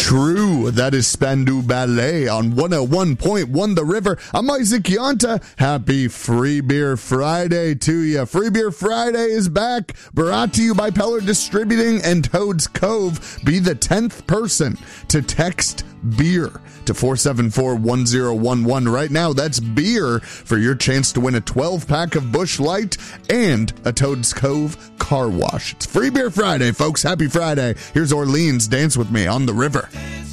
True, that is Spandau Ballet on 101.1 The River. I'm Isaac Yonta. Happy Free Beer Friday to you. Free Beer Friday is back, brought to you by Peller Distributing and Toad's Cove. Be the 10th person to text beer to 474-1011 right now. That's beer for your chance to win a 12-pack of Busch Light and a Toad's Cove car wash. It's Free Beer Friday, folks. Happy Friday. Here's Orleans. Dance with me on the river.